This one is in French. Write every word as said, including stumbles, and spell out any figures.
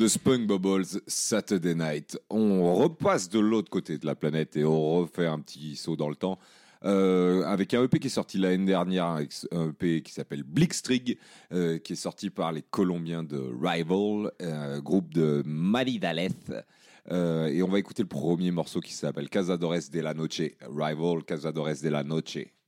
de Spunk Bubbles, Saturday Night. On repasse de l'autre côté de la planète et on refait un petit saut dans le temps. Euh, avec un E P qui est sorti l'année dernière, un E P qui s'appelle Blitzkrieg, euh, qui est sorti par les Colombiens de Rival, euh, groupe de Manizales. Euh, et on va écouter le premier morceau qui s'appelle Cazadores de la Noche. Rival, Cazadores de la Noche.